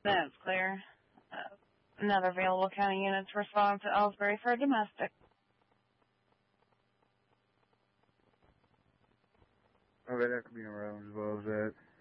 That's clear. Another available county unit to respond to Ellsbury for a domestic. Okay, that could be in Rome as well as that.